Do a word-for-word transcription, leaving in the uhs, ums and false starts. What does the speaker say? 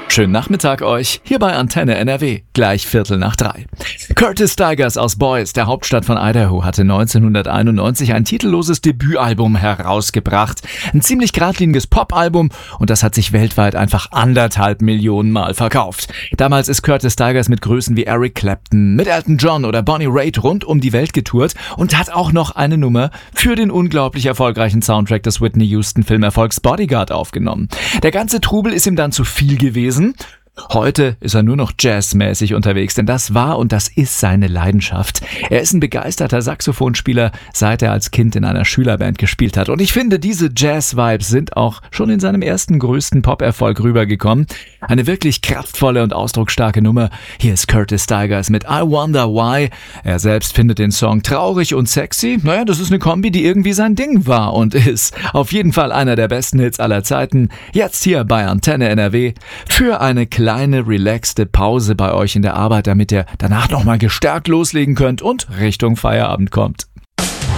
Schönen Nachmittag euch, hier bei Antenne N R W, gleich Viertel nach drei. Curtis Stigers aus Boise, der Hauptstadt von Idaho, hatte neunzehnhunderteinundneunzig ein titelloses Debütalbum herausgebracht. Ein ziemlich geradliniges Popalbum und das hat sich weltweit einfach anderthalb Millionen Mal verkauft. Damals ist Curtis Stigers mit Größen wie Eric Clapton, mit Elton John oder Bonnie Raitt rund um die Welt getourt und hat auch noch eine Nummer für den unglaublich erfolgreichen Soundtrack des Whitney Houston Filmerfolgs Bodyguard aufgenommen. Der ganze Trubel ist ihm dann zu viel gewesen. Heute ist er nur noch jazzmäßig unterwegs, denn das war und das ist seine Leidenschaft. Er ist ein begeisterter Saxophonspieler, seit er als Kind in einer Schülerband gespielt hat. Und ich finde, diese Jazz-Vibes sind auch schon in seinem ersten größten Pop-Erfolg rübergekommen. Eine wirklich kraftvolle und ausdrucksstarke Nummer. Hier ist Curtis Stigers mit I Wonder Why. Er selbst findet den Song traurig und sexy. Naja, das ist eine Kombi, die irgendwie sein Ding war und ist. Auf jeden Fall einer der besten Hits aller Zeiten. Jetzt hier bei Antenne N R W für eine kleine Kleine, relaxte Pause bei euch in der Arbeit, damit ihr danach nochmal gestärkt loslegen könnt und Richtung Feierabend kommt.